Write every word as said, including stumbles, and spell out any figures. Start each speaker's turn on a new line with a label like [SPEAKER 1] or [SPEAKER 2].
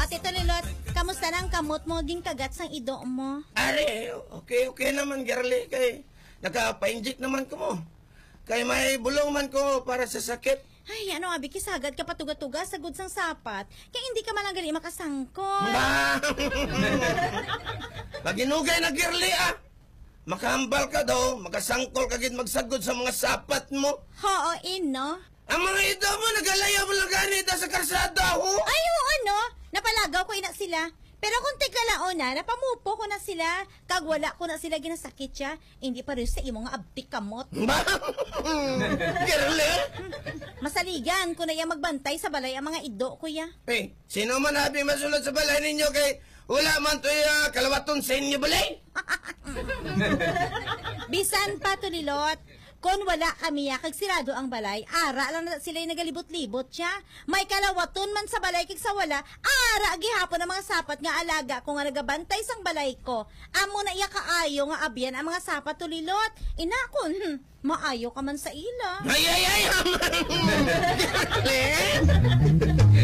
[SPEAKER 1] Ate Tulilot, kamusta na ang kamot mo ging kagat sang ido mo?
[SPEAKER 2] Ari, okay, okay naman, girly. Kay, naka-pa-inject naman ko mo. Kay may bulong man ko para sa sakit.
[SPEAKER 1] Ay, ano abi, kisagad ka patuga-tuga sa sang sapat. Kaya hindi ka man lang gali makasangkot.
[SPEAKER 2] Ba! Paginugay na, girly, ah. Makahambal ka daw, makasangkol ka gid magsagod sa mga sapat mo.
[SPEAKER 1] Oo, ino.
[SPEAKER 2] Ang mga ito mo, nagalaya mo lang ganita sa karsada, ho?
[SPEAKER 1] Ay, oo, ano? Napalagaw ko ina sila. Pero kung tigalaon na, napamupo ko na sila. Kag wala ko na sila ginasakit siya. Hindi pa rin sa imo nga abdi kamot.
[SPEAKER 2] Ba? Girly?
[SPEAKER 1] Masaligan ko na yung magbantay sa balay ang mga ido, kuya.
[SPEAKER 2] Hey, sino man habi masunod sa balay ninyo kay wala man to uh, kalawaton sa inyo balay?
[SPEAKER 1] Bisan pa, Tulilot. Kung wala kami ya, kag sirado ang balay, ara lang na sila yung nagalibot-libot siya. May kalawaton man sa balay kag sa wala, ara gihapon ang mga sapat nga alaga ko nga nagabantay sang balay ko. Amo na iya kaayo nga abyan ang mga sapat, Tulilot. Inakon, hmm, maayo ka man sa ila.
[SPEAKER 2] Ay, ay, ay!